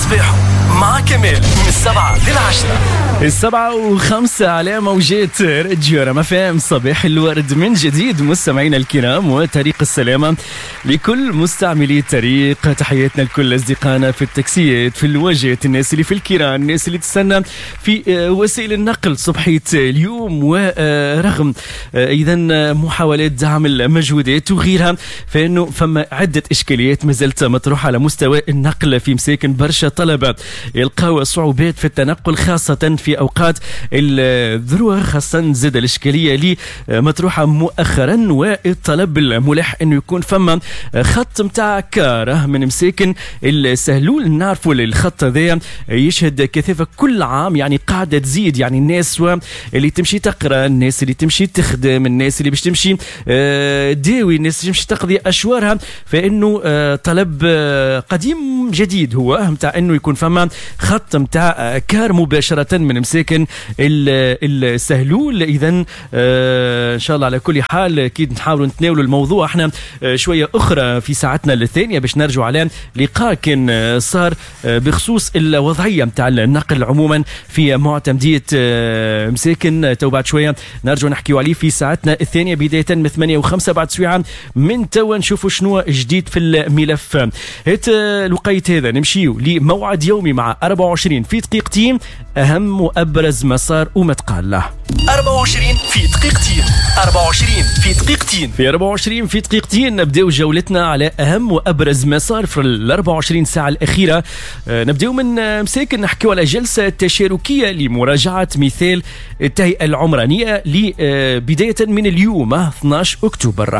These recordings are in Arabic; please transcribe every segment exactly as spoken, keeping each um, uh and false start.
صباحو مع كمال من السبعة للعشرة. السبعة وخمسة على موجات راديو رام اف ام. صباح الورد من جديد مستمعينا الكرام، وطريق السلامة لكل مستعملي الطريق. تحياتنا لكل أصدقائنا في التاكسيات، في الواجهات، الناس اللي في الكيران، الناس اللي تستنى في وسائل النقل صبحية اليوم. ورغم إذا محاولات دعم المجهودات وغيرها، فإنه فما عدة إشكاليات مازالت مطروحة على مستوى النقل في مساكن. برشا طلبة يلقاو صعوبات في التنقل خاصة في أوقات الذروة، خاصة زاد الإشكالية اللي مطروحة مؤخرا، والطلب الملح أنه يكون فما خط متاع كاره من مساكن السهلول. نعرفوا الخط هذا يشهد كثافة كل عام، يعني قاعدة تزيد، يعني الناس اللي تمشي تقرأ، الناس اللي تمشي تخدم، الناس اللي باش تمشي داوي، الناس اللي تمشي تقضي أشوارها. فإنه طلب قديم جديد هو متاع أنه يكون فما خط متاع كار مباشرة من مساكن السهلول. إذن إن شاء الله على كل حال أكيد نحاولوا نتناولوا الموضوع احنا شوية أخرى في ساعتنا الثانية، باش نرجعوا على لقاء كان صار بخصوص الوضعية متاع النقل عموما في معتمدية مساكن. تو بعد شوية نرجع نحكيوا عليه في ساعتنا الثانية، بداية من ثمانية وخمسة بعد سويعة من توا نشوفوا شنو جديد في الملف. هات الوقيت هذا نمشيو لموعد يومي مع أربعة وعشرين في دقيقتين أهم وأبرز مسار ومتقال له. أربعة وعشرين في دقيقتين أربعة وعشرين في دقيقتين في أربعة وعشرين في دقيقتين نبدأ جولتنا على أهم وأبرز مسار في ال أربعة وعشرين ساعة الأخيرة. نبدأ من مساكن، نحكيو على جلسة تشاركية لمراجعة مثال التهيئة العمرانية بداية من اليوم اثني عشر أكتوبر.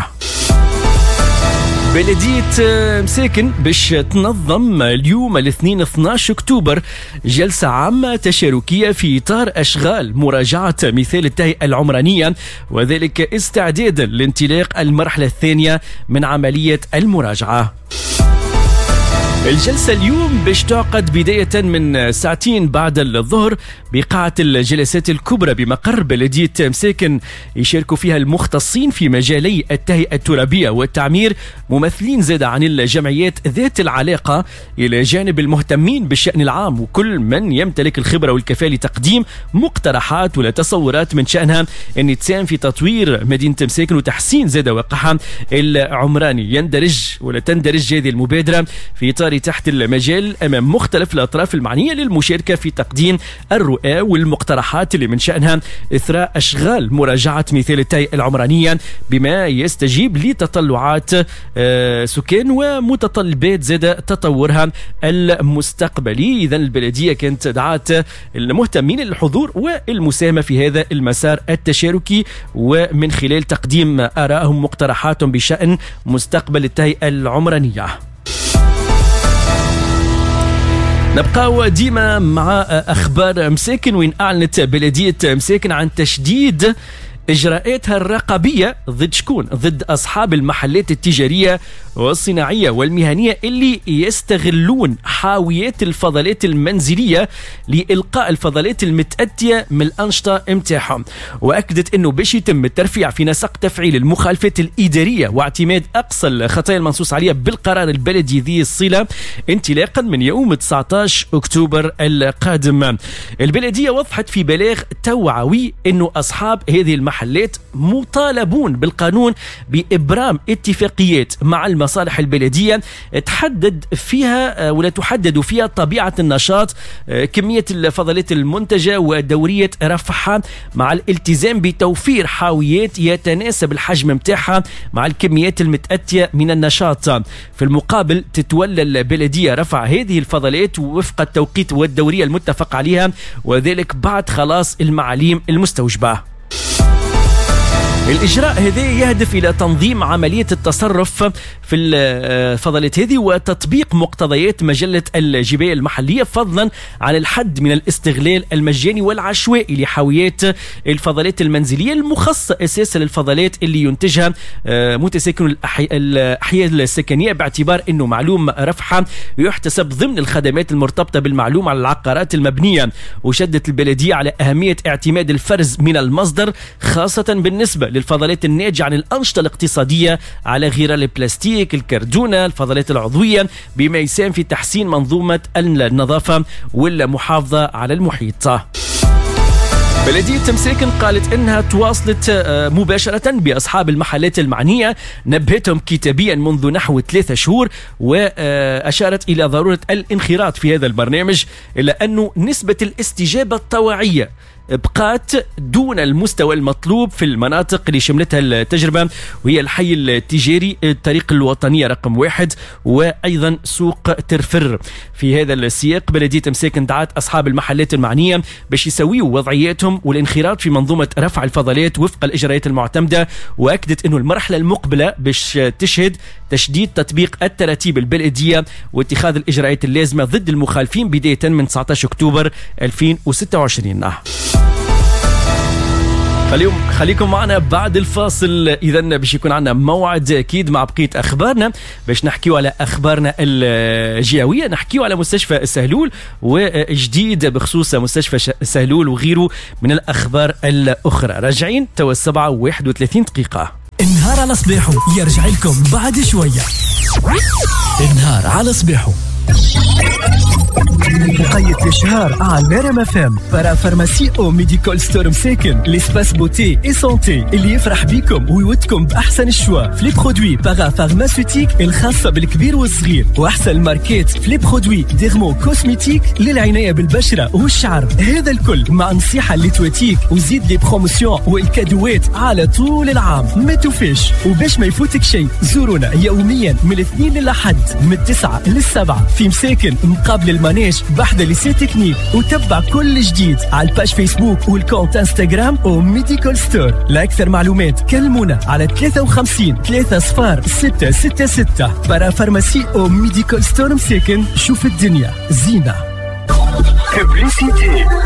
بلدية مساكن باش تنظم اليوم الاثنين اثني عشر أكتوبر جلسة عامة تشاركية في إطار أشغال مراجعة مثال التهيئة العمرانية، وذلك استعدادا لانطلاق المرحلة الثانية من عملية المراجعة. الجلسة اليوم باش تعقد بداية من ساعتين بعد الظهر بقاعة الجلسات الكبرى بمقر بلدية مساكن، يشاركوا فيها المختصين في مجالي التهيئة الترابية والتعمير، ممثلين زاد عن الجمعيات ذات العلاقة، إلى جانب المهتمين بالشأن العام وكل من يمتلك الخبرة والكفاءة لتقديم مقترحات ولا تصورات من شأنها أن تساهم في تطوير مدينة مساكن وتحسين زاد واقعها العمراني. يندرج ولا تندرج هذه المبادرة في إطار تحت المجال أمام مختلف الأطراف المعنية للمشاركة في تقديم الرؤى والمقترحات اللي من شأنها إثراء أشغال مراجعة مثال التهيئة العمرانية بما يستجيب لتطلعات سكان ومتطلبات زاد تطورها المستقبلي. إذن البلدية كانت دعات المهتمين للحضور والمساهمة في هذا المسار التشاركي، ومن خلال تقديم آرائهم ومقترحاتهم بشأن مستقبل التهيئة العمرانية. نبقى ديما مع أخبار مساكن، وين أعلنت بلدية مساكن عن تشديد إجراءاتها الرقابية ضد شكون؟ ضد أصحاب المحلات التجارية والصناعية والمهنية اللي يستغلون حاويات الفضلات المنزلية لإلقاء الفضلات المتأتية من الأنشطة امتاعهم. وأكدت أنه باش يتم الترفيع في نسق تفعيل المخالفات الإدارية واعتماد أقصى الخطايا المنصوص عليها بالقرار البلدي ذي الصلة انطلاقا من يوم تسعة عشر أكتوبر القادم. البلدية وضحت في بلاغ توعوي أنه أصحاب هذه المحلات محلات مطالبون بالقانون بإبرام اتفاقيات مع المصالح البلدية تحدد فيها ولا تحدد فيها طبيعة النشاط، كمية الفضلات المنتجة ودورية رفعها، مع الالتزام بتوفير حاويات يتناسب الحجم متاعها مع الكميات المتأتية من النشاط. في المقابل تتولى البلدية رفع هذه الفضلات وفق التوقيت والدورية المتفق عليها، وذلك بعد خلاص المعاليم المستوجبة. الإجراء هذا يهدف إلى تنظيم عملية التصرف في الفضلات هذه وتطبيق مقتضيات مجلة الجباية المحلية، فضلا عن الحد من الاستغلال المجاني والعشوائي لحاويات الفضلات المنزلية المخصصة أساسا للفضلات اللي ينتجها متساكن الأحياء السكنية، باعتبار أنه معلوم رفعها يحتسب ضمن الخدمات المرتبطة بالمعلوم على العقارات المبنية. وشدت البلدية على أهمية اعتماد الفرز من المصدر، خاصة بالنسبة للفضلات الناتجة عن الأنشطة الاقتصادية على غرار البلاستيك، الكرتونة، الفضلات العضوية، بما يساهم في تحسين منظومة النظافة والمحافظة على المحيط. بلدية مساكن قالت انها تواصلت مباشرة باصحاب المحلات المعنية، نبهتهم كتابيا منذ نحو ثلاثة شهور، واشارت الى ضرورة الانخراط في هذا البرنامج، الا انه نسبة الاستجابة الطواعية بقات دون المستوى المطلوب في المناطق اللي شملتها التجربة، وهي الحي التجاري، الطريق الوطنية رقم واحد، وأيضا سوق ترفر. في هذا السياق بلدية مساكن دعت أصحاب المحلات المعنية باش يسويوا وضعياتهم والانخراط في منظومة رفع الفضلات وفق الإجراءات المعتمدة، وأكدت أنه المرحلة المقبلة باش تشهد تشديد تطبيق التراتيب البلدية واتخاذ الإجراءات اللازمة ضد المخالفين بداية من تسعة عشر أكتوبر ألفين وستة وعشرين. خليكم خليكم معنا بعد الفاصل، اذا باش يكون عندنا موعد اكيد مع بقيه اخبارنا باش نحكيو على اخبارنا الجهويه، نحكيو على مستشفى السهلول وجديد بخصوص مستشفى السهلول وغيره من الاخبار الاخرى. راجعين توا السبعة وواحد وثلاثين دقيقه. النهار على صباحو يرجع لكم بعد شويه. النهار على صباحو مقيد الشهر على ريم اف ام. بارا فارماسي او ميديكال ستور مساكن، ليسباس بوتي اي سونتي اللي يفرح بيكم ويودكم باحسن الشوا في لي برودوي بارا فارماسيوتيك الخاصه بالكبير والصغير، واحسن الماركات في لي برودوي ديرمو كوسميتيك للعنايه بالبشره والشعر. هذا الكل مع نصيحه اللي تواتيك، وزيد لي بروموسيون والكادوات على طول العام. ما توفيش وباش ما يفوتك شيء، زورونا يوميا من الاثنين للأحد من التسعة للسبعة في مساكن مقابل المانيش بحدا ليسي تكنيك، وتبع كل جديد على الباج فيسبوك والكونت انستغرام او ميديكال ستور. لأكثر معلومات كلمونا على ثلاثة وخمسين ثلاثة صفار ستة ستة ستة. بارا فارماسي او ميديكال ستور مساكن، شوف الدنيا زينة. ببليسيتي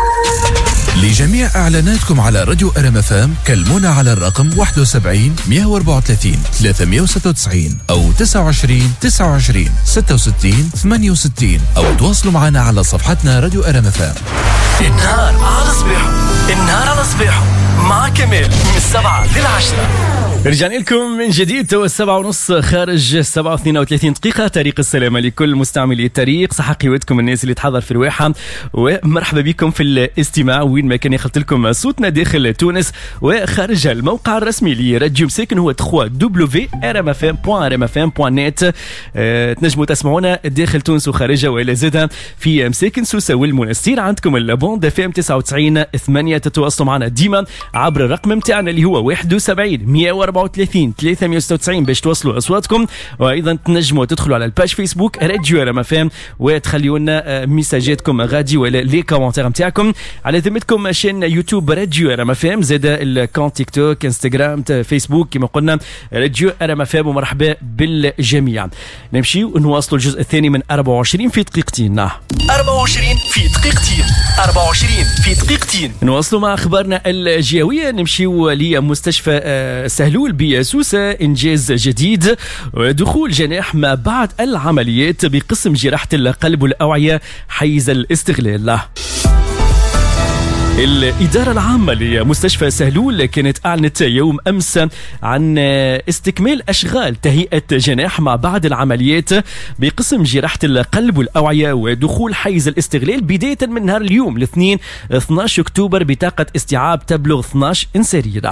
لجميع إعلاناتكم على راديو ار ام اف ام كلمونا على الرقم واحد وسبعين مئة وأربعة وثلاثين ثلاثمئة وستة وتسعين أو تسعة وعشرين تسعة وعشرين ستة وستين ثمانية وستين، أو تواصلوا معنا على صفحتنا راديو ار ام اف ام. النهار على صباحو، النهار على صباحو مع كمال من السبعة للعشرة. رجعنا لكم من جديد توا السبعة ونص خارج سبعة واثنين وثلاثين دقيقة. طريق السلامة لكل مستعملي الطريق، صحة قوتكم الناس اللي تحضر في الواحة، ومرحبا بكم في الاستماع وين ما كان يخلط لكم صوتنا داخل تونس وخارج. الموقع الرسمي لراديو مساكن هو دبليو دبليو دبليو دوت ار ام اف ام دوت ار ام اف ام دوت نت. أه تنجموا تسمعونا داخل تونس وخارجها، وإلى زادها في مساكن سوسة والمنستير. عندكم البوند اف ام تسعة وتسعين ثمانية. تتواصلوا معنا ديما عبر الرقم متاعنا اللي هو واحد وسبعين مئة وأربعة وثلاثين ثلاثمئة وستة وتسعين باش توصلوا اصواتكم. وايضا تنجموا تدخلوا على الباج فيسبوك راديو ار ام اف ام وتخليوا لنا ميساجاتكم غادي ولا لي كومنتير نتاعكم. على ذمتكم شين يوتيوب راديو ار ام اف ام، زاد الكونت تيك توك انستغرام فيسبوك كما قلنا راديو ار ام اف ام. ومرحبا بالجميع. نمشيو نواصلوا الجزء الثاني من أربعة وعشرين في دقيقتين. أربعة وعشرين في دقيقتين أربعة وعشرين في دقيقتين. نواصلوا مع اخبارنا الجهويه. نمشيو لمستشفى سهلول بسوسة، انجاز جديد، دخول جناح ما بعد العمليات بقسم جراحه القلب والاوعيه حيز الاستغلال. الإدارة العامة لمستشفى سهلول كانت أعلنت يوم أمس عن استكمال أشغال تهيئة جناح ما بعد العمليات بقسم جراحة القلب والأوعية ودخول حيز الاستغلال بداية من نهار اليوم الاثنين اثني عشر أكتوبر بطاقة استيعاب تبلغ اثني عشر إنسانية.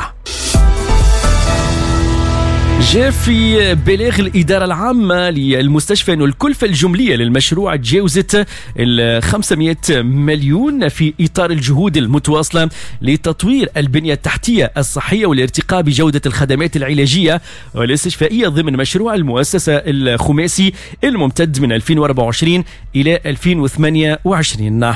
جاء في بلاغ الإدارة العامة للمستشفى أن الكلفة الجملية للمشروع تجاوزت ال خمسمئة مليون في إطار الجهود المتواصلة لتطوير البنية التحتية الصحية والارتقاء بجودة الخدمات العلاجية والاستشفائية ضمن مشروع المؤسسة الخماسي الممتد من ألفين وأربعة وعشرين إلى ألفين وثمانية وعشرين.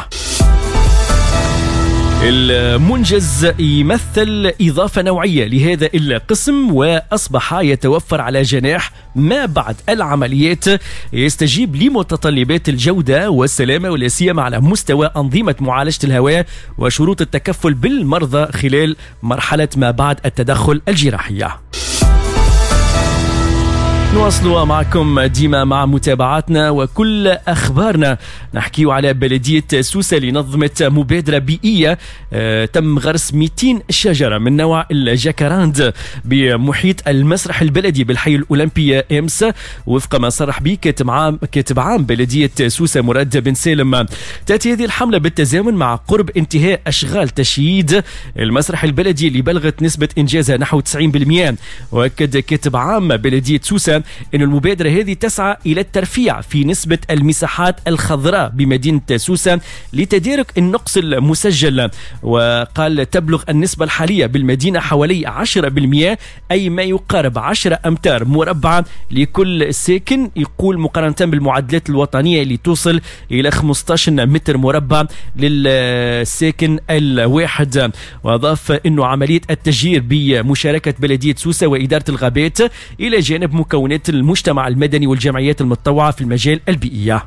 المنجز يمثل إضافة نوعية لهذا القسم، وأصبح يتوفر على جناح ما بعد العمليات يستجيب لمتطلبات الجودة والسلامة، ولا سيما على مستوى أنظمة معالجة الهواء وشروط التكفل بالمرضى خلال مرحلة ما بعد التدخل الجراحية. نواصلوا معكم ديما مع متابعاتنا وكل أخبارنا. نحكي على بلدية سوسة اللي نظمت مبادرة بيئية آه تم غرس مئتين شجرة من نوع الجاكاراند بمحيط المسرح البلدي بالحي الأولمبي أمس، وفق ما صرح به كاتب عام كاتب عام بلدية سوسة مراد بن سالم. تأتي هذه الحملة بالتزامن مع قرب انتهاء أشغال تشييد المسرح البلدي اللي بلغت نسبة إنجازها نحو تسعين بالمئة. وأكد كاتب عام بلدية سوسة أن المبادرة هذه تسعى إلى الترفيع في نسبة المساحات الخضراء بمدينة سوسة لتدارك النقص المسجل. وقال تبلغ النسبة الحالية بالمدينة حوالي عشرة بالمئة، أي ما يقارب عشرة أمتار مربعة لكل ساكن، يقول مقارنة بالمعدلات الوطنية اللي توصل إلى خمسة عشر متر مربع للساكن الواحد. وأضاف أنه عملية التشجير بمشاركة بلدية سوسة وإدارة الغابات إلى جانب مكونات المجتمع المدني والجمعيات المتطوعة في المجال البيئي.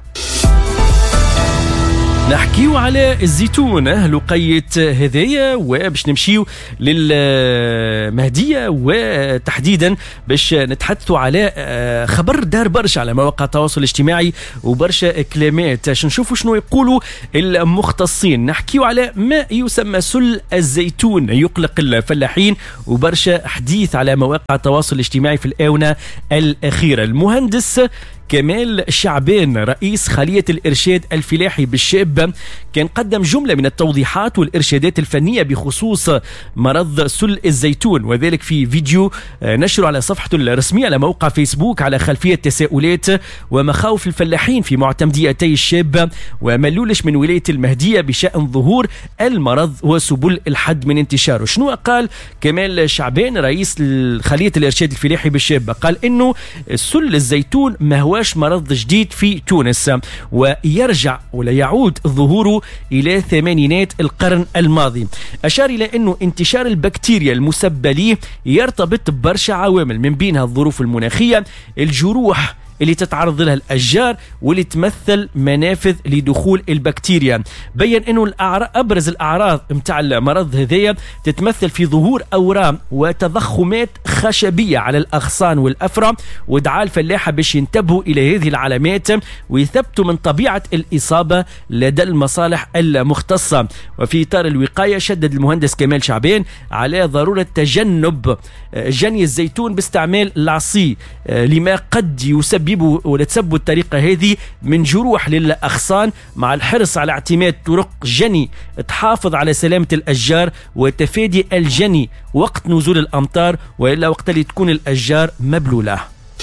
نحكيو على الزيتون لقية هدايا، وباش نمشيو للمهدية وتحديدا باش نتحدثوا على خبر دار برشا على مواقع التواصل الاجتماعي وبرشا كلامات باش نشوفوا شنو يقولوا المختصين. نحكيو على ما يسمى سل الزيتون يقلق الفلاحين، وبرشا حديث على مواقع التواصل الاجتماعي في الآونة الأخيرة. المهندس كمال شعبان رئيس خلية الإرشاد الفلاحي بالشاب كان قدم جملة من التوضيحات والإرشادات الفنية بخصوص مرض سل الزيتون، وذلك في فيديو نشره على صفحته الرسمية على موقع فيسبوك على خلفية تساؤلات ومخاوف الفلاحين في معتمديتي الشاب وملولش من ولاية المهدية بشأن ظهور المرض وسبل الحد من انتشاره. شنو قال كمال شعبان رئيس خلية الإرشاد الفلاحي بالشاب؟ قال إنه سل الزيتون ما هواش مرض جديد في تونس، ويرجع ولا يعود ظهوره إلى ثمانينات القرن الماضي. أشار إلى أنه انتشار البكتيريا المسببة ليه يرتبط ببرشا عوامل، من بينها الظروف المناخية، الجروح اللي تتعرض لها الأشجار واللي تمثل منافذ لدخول البكتيريا. بين أنه الأعراض أبرز الأعراض متاع المرض هذايا تتمثل في ظهور أورام وتضخمات خشبية على الأغصان والأفرع، ودعا الفلاحة باش ينتبهوا إلى هذه العلامات ويثبتوا من طبيعة الإصابة لدى المصالح المختصة. وفي إطار الوقاية شدد المهندس كمال شعبان على ضرورة تجنب جني الزيتون باستعمال العصي لما قد يسبب ولا تسبب الطريقة هذه من جروح للأغصان، مع الحرص على اعتماد طرق جني تحافظ على سلامة الأشجار وتفادي الجني وقت نزول الأمطار وإلا وقت اللي تكون الأشجار مبلولة.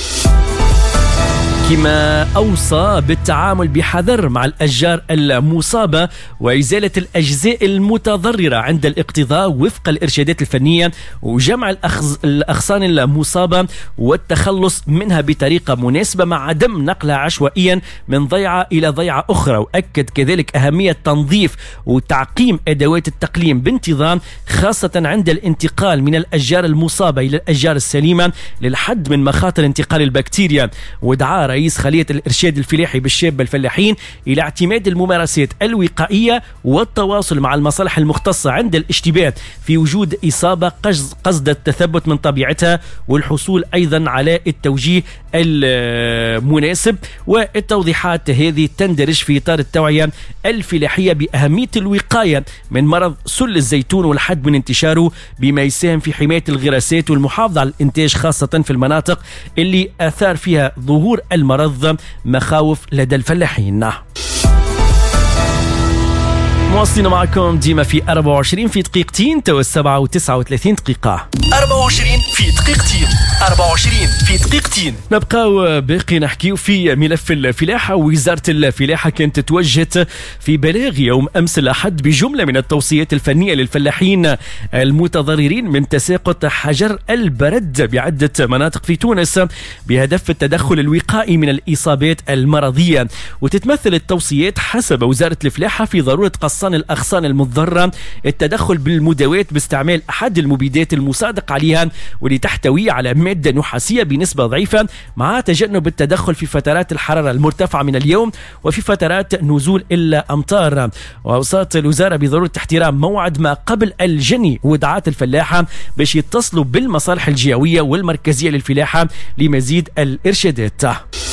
كما أوصى بالتعامل بحذر مع الأشجار المصابة وإزالة الأجزاء المتضررة عند الاقتضاء وفق الإرشادات الفنية، وجمع الأغصان المصابة والتخلص منها بطريقة مناسبة مع عدم نقلها عشوائيا من ضيعة إلى ضيعة أخرى. وأكد كذلك أهمية تنظيف وتعقيم أدوات التقليم بانتظام، خاصة عند الانتقال من الأشجار المصابة إلى الأشجار السليمة للحد من مخاطر انتقال البكتيريا. ودعا رئيس خلية الإرشاد الفلاحي بالشاب الفلاحين إلى اعتماد الممارسات الوقائية والتواصل مع المصالح المختصة عند الاشتباه في وجود إصابة قصد التثبت من طبيعتها، والحصول أيضا على التوجيه المناسب. والتوضيحات هذه تندرج في إطار التوعية الفلاحية بأهمية الوقاية من مرض سل الزيتون والحد من انتشاره، بما يساهم في حماية الغراسات والمحافظة على الإنتاج، خاصة في المناطق اللي أثار فيها ظهور المرض مخاوف لدى الفلاحين. مواصلين معكم ديما في أربعة وعشرين في دقيقتين تو السبعة وتسعة وثلاثين دقيقة. أربعة وعشرين في دقيقتين أربعة وعشرين في دقيقتين. نبقاو باقي نحكيو في ملف الفلاحة. وزارة الفلاحة كانت توجهت في بلاغ يوم أمس الأحد بجملة من التوصيات الفنية للفلاحين المتضررين من تساقط حجر البرد بعدة مناطق في تونس بهدف التدخل الوقائي من الإصابات المرضية. وتتمثل التوصيات حسب وزارة الفلاحة في ضرورة قص حصان الأغصان المضرة، التدخل بالمداوات باستعمال أحد المبيدات المصادق عليها واللي تحتوي على مادة نحاسية بنسبة ضعيفة، مع تجنب التدخل في فترات الحرارة المرتفعة من اليوم وفي فترات نزول الأمطار. وأوصت الوزارة بضرورة احترام موعد ما قبل الجني، ودعات الفلاحة باش يتصلوا بالمصالح الجهوية والمركزية للفلاحة لمزيد الإرشادات.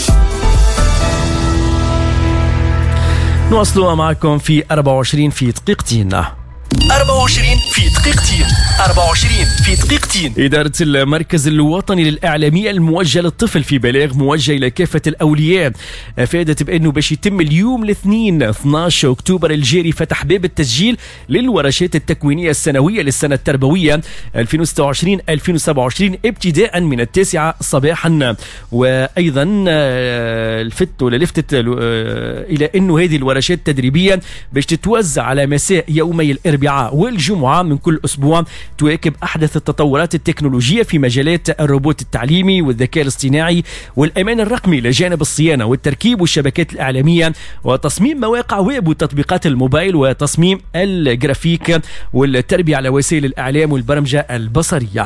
نواصلوا معكم في أربعة وعشرين في دقيقتين. أربعة وعشرين في دقيقتين. أربعة وعشرين في دقيقتين. إدارة المركز الوطني للإعلامية الموجه للطفل في بلاغ موجه إلى كافة الأولياء أفادت بأنه باش يتم اليوم الاثنين اثني عشر أكتوبر الجاري فتح باب التسجيل للورشات التكوينية السنوية للسنة التربوية ألفين وستة وعشرين ألفين وسبعة وعشرين ابتداء من التاسعة صباحا. وأيضا الفت ولا لفتت إلى أنه هذه الورشات التدريبية باش تتوزع على مساء يومي الأربعاء والجمعة من كل أسبوع، تواكب أحدث التطورات التكنولوجية في مجالات الروبوت التعليمي والذكاء الاصطناعي والأمان الرقمي لجانب الصيانة والتركيب والشبكات الإعلامية وتصميم مواقع ويب وتطبيقات الموبايل وتصميم الجرافيك والتربية على وسائل الإعلام والبرمجة البصرية.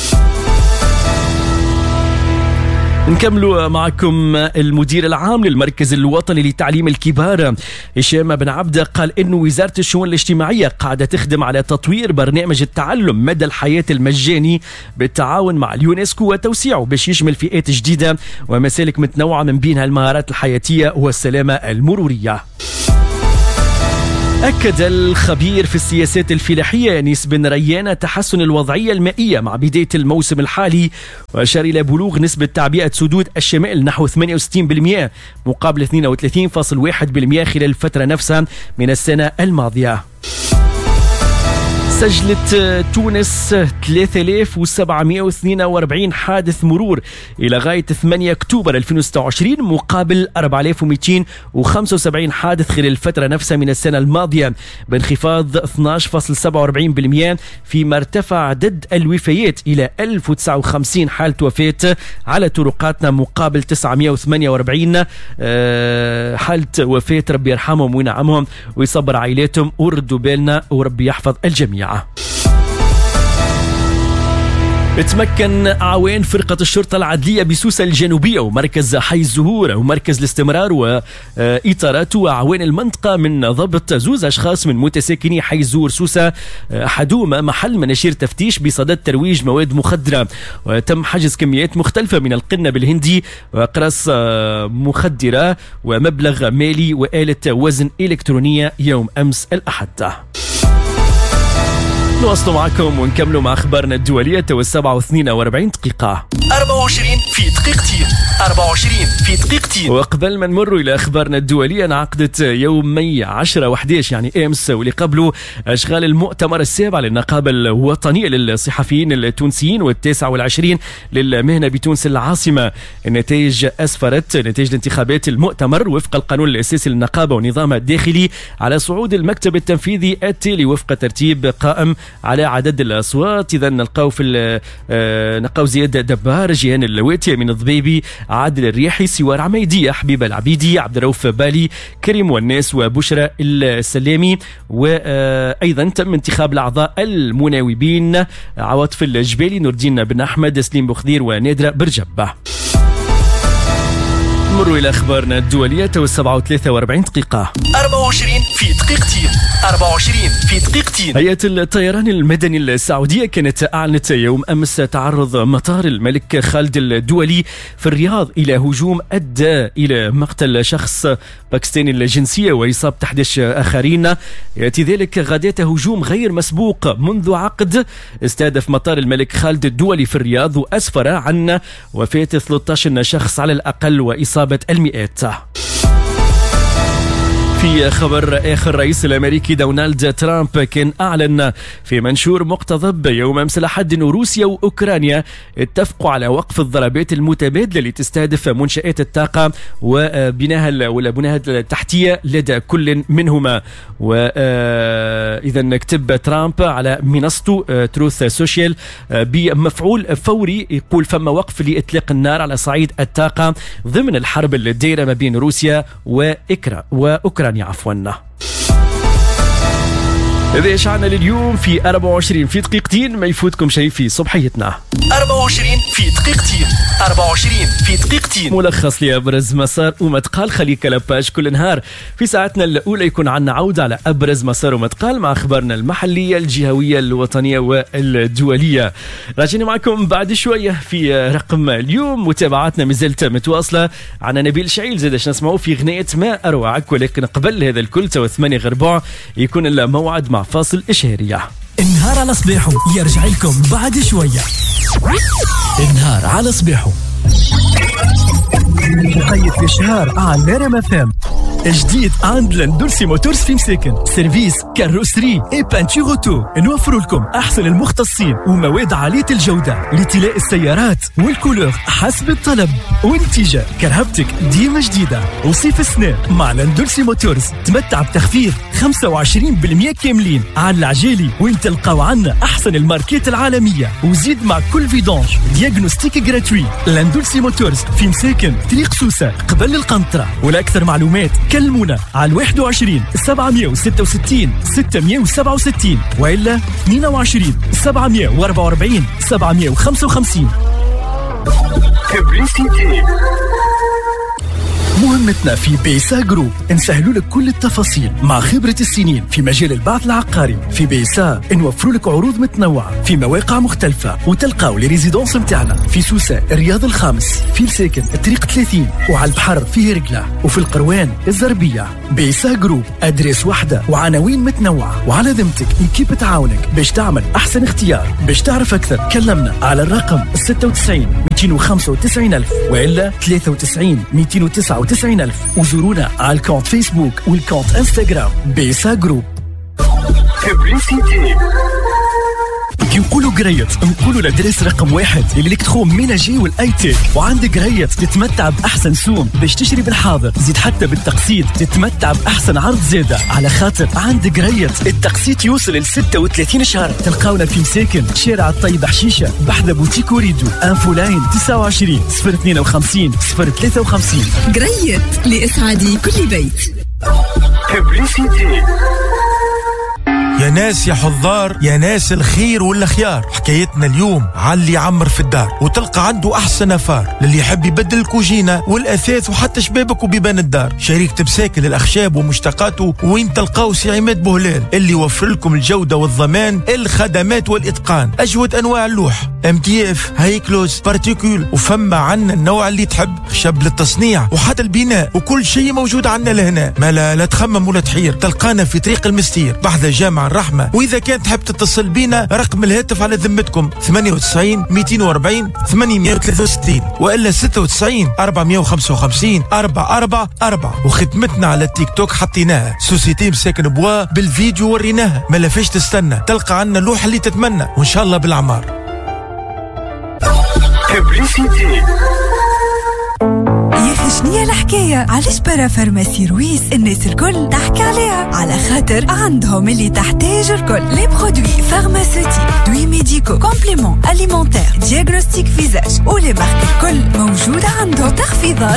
نكملوا معكم. المدير العام للمركز الوطني لتعليم الكبار هشام بن عبده قال إنه وزارة الشؤون الاجتماعية قاعدة تخدم على تطوير برنامج التعلم مدى الحياة المجاني بالتعاون مع اليونسكو وتوسيعه باش يشمل فئات جديدة ومسالك متنوعة من بينها المهارات الحياتية والسلامة المرورية. أكد الخبير في السياسات الفلاحية أنيس بن ريان تحسن الوضعية المائية مع بداية الموسم الحالي، وأشار إلى بلوغ نسبة تعبئة سدود الشمال نحو ثمانية وستين بالمئة مقابل اثنين وثلاثين فاصلة واحد بالمئة خلال الفترة نفسها من السنة الماضية. سجلت تونس ثلاثة آلاف وسبعمئة واثنين وأربعين حادث مرور إلى غاية ثمانية أكتوبر ألفين وستة وعشرين مقابل أربعة آلاف ومئتين وخمسة وسبعين حادث خلال الفترة نفسها من السنة الماضية، بانخفاض اثني عشر فاصلة سبعة وأربعين بالمئة، فيما ارتفع عدد الوفيات إلى ألف وتسعة وخمسين حالة وفاة على طرقاتنا مقابل تسعمئة وثمانية وأربعين حالة وفاة. ربي يرحمهم وينعمهم ويصبر عائلاتهم وردوا بالنا وربي يحفظ الجميع. تمكن أعوان فرقة الشرطة العدلية بسوسة الجنوبية ومركز حي الزهور ومركز الاستمرار وإطاراته وأعوان المنطقة من ضبط زوز أشخاص من متساكني حي الزهور سوسة، أحدهما محل مناشير تفتيش بصدد ترويج مواد مخدرة، وتم حجز كميات مختلفة من القنب الهندي وأقراص مخدرة ومبلغ مالي وآلة وزن إلكترونية يوم أمس الأحد. نواصل معكم ونكملوا مع أخبارنا الدولية تو السبعة واثنين وأربعين دقيقة. أربعة وعشرين في دقيقتين. أربعة وعشرين في دقيقتين. وقبل ما نمر إلى أخبارنا الدولية، انعقدت يومي عشرة وأحد عشر يعني أمس واللي قبله أشغال المؤتمر السابع للنقابة الوطنية للصحفيين التونسيين والتاسع والعشرين للمهنة بتونس العاصمة. النتائج أسفرت نتائج الانتخابات المؤتمر وفق القانون الأساسي للنقابة ونظامها الداخلي على صعود المكتب التنفيذي التالي وفق ترتيب قائم على عدد الأصوات. إذا نلقاو في نلقاو زياد دبار، جيهان اللواتي، من الضبيبي، عادل الريحي، سوار عميدية، حبيبة العبيدي، عبد الرؤوف بالي، كريم والناس وبشرى السلامي. وأيضا تم انتخاب الأعضاء المناوبين عواطف الجبالي، نور الدين بن أحمد، سليم بخدير ونادرة برجبة. مروا إلى أخبارنا الدولية تو السبعة وثلاثة وأربعين دقيقة. أربعة وعشرين في دقيقتين. أربعة وعشرين في دقيقتين. هيئة الطيران المدني السعودية كانت أعلنت يوم أمس تعرض مطار الملك خالد الدولي في الرياض إلى هجوم أدى إلى مقتل شخص باكستاني الجنسية وإصابة أحد عشر آخرين. يأتي ذلك غداة هجوم غير مسبوق منذ عقد استهدف مطار الملك خالد الدولي في الرياض وأسفر عن وفاة ثلاثة عشر شخص على الأقل وإصابة المئات. في خبر آخر، الرئيس الأمريكي دونالد ترامب كان أعلن في منشور مقتضب يوم أمس الأحد أن روسيا وأوكرانيا اتفقوا على وقف الضربات المتبادلة اللي تستهدف منشآت الطاقة وبناها ولا بناها التحتية لدى كل منهما. وإذا كتب ترامب على منصته تروث سوشيال بمفعول فوري يقول فما وقف لإطلاق النار على صعيد الطاقة ضمن الحرب الدائرة ما بين روسيا وأوكرانيا عفوا. إذا إشعارنا لليوم في أربعة وعشرين في دقيقتين ما يفوتكم شيء في صبحيتنا. أربعة وعشرين في دقيقتين أربعة وعشرين في دقيقتين ملخص لأبرز مسار ومتقال خليك لاباج كل نهار. في ساعتنا الأولى يكون عنا عودة على أبرز مسار ومتقال مع أخبارنا المحلية الجهوية الوطنية والدولية. راجعين معكم بعد شوية في رقم اليوم. متابعاتنا مازالت متواصلة. عنا نبيل شعيل زادش نسمعه في غنية ما أروعك، ولكن قبل هذا الكل تو ثمانية غرباء يكون الموعد مع فاصل إشهارية. النهار على صباحه يرجع لكم بعد شوية. النهار على صباحه نقيد في شهر على ريم اف ام. جديد عند لاندولسي موتورز في مساكن، سيرفيس كاروسري اي بانتور اوتو. نوفر لكم احسن المختصين ومواد عاليه الجوده لطلاء السيارات والكولور حسب الطلب. والنتيجه كرهبتك ديما جديده. وصيف السنه مع لاندولسي موتورز تمتع بتخفيض خمسة وعشرين بالمئة كاملين على العجالي، وين تلقاو عنا احسن الماركات العالميه. وزيد مع كل فيدونج دياغنوستيك جراتوي. لاندولسي موتورز في مساكن طريق سوسه قبل القنطره. ولاكثر معلومات كلمونا على واحد وعشرين سبعمئة وستة وستين ستمئة وسبعة وستين وإلا اثنين وعشرين سبعمئة وأربعة وأربعين سبعمئة وخمسة وخمسين. مهمتنا في بيسا جروب نسهلوا لك كل التفاصيل مع خبرة السنين في مجال البعث العقاري. في بيسا نوفروا لك عروض متنوعة في مواقع مختلفة، وتلقاو لي ريزيدونس متاعنا في سوسة الرياض الخامس، في الساكن الطريق ثلاثين، وعلى البحر في هرقلة، وفي القروان الزربية. بيسا جروب أدريس واحدة وعناوين متنوعة، وعلى ذمتك نكيب تعاونك باش تعمل أحسن اختيار. باش تعرف أكثر كلمنا على الرقم ستة وتسعين مئتين وخمسة وتسعين ألف وإلا ثلاثة وتسعين مئتين وتسعة وتسعين ألف. وزورونا على الكونت فيسبوك والكونت انستغرام بيسا جروب. كي نقولوا قريت نقولوا لدرس رقم واحد اللي لك تخوم ميناجي والايتيك. وعندك قريت تتمتع باحسن سوم باش تشتري بالحاضر، زيد حتى بالتقسيط تتمتع باحسن عرض زاده. على خاطر عندك قريت التقسيط يوصل ل ستة وثلاثين شهر. تلقاونا في مساكن شارع الطيب حشيشه بحذا بوتيك وريدو. انفو لاين تسعة وعشرين صفر اثنين وخمسين صفر ثلاثة وخمسين. قريت لاسعاد كل بيت. يا ناس يا حضار، يا ناس الخير والخيار، حكايتنا اليوم على اللي يعمر في الدار وتلقى عنده احسن افار، للي يحب يبدل الكوجينه والاثاث وحتى شبابك وبيبان الدار. شركه مساكن الاخشاب ومشتقاته، وين تلقاو سي عماد بوهلال اللي يوفر لكم الجوده والضمان، الخدمات والاتقان، اجود انواع اللوح، ام تي اف، هايكلوز، بارتيكول، وفما عنا النوع اللي تحب، خشب للتصنيع وحتى البناء، وكل شيء موجود عنا لهنا. ما لا, لا تخمم ولا تحير، تلقانا في طريق المستير بحذا جامع الرحمة. وإذا كان تحب تتصل بينا رقم الهاتف على ذمتكم ثمانية وتسعين مئتين وأربعين ثمانمئة وثلاثة وستين وإلا ستة وتسعين أربعمئة وخمسة وخمسين أربعة أربعة أربعة. وختمتنا على التيك توك حطيناها سوسيتي مساكن بوا، بالفيديو وريناها. ما لافاش تستنى، تلقى عنا اللوحة اللي تتمنى، وإن شاء الله بالعمار. يا اخي شنيا الحكايه؟ علاش برا فارماسي رويس الناس الكل تحكي عليها؟ على خاطر عندهم اللي تحتاج الكل. لي برودوي فارماسيوتيك، دوي ميديكو، كومبليمون اليمونتير، دياغنوستيك فيزاج، ولي مارك الكل موجوده عندهم. تخفيضات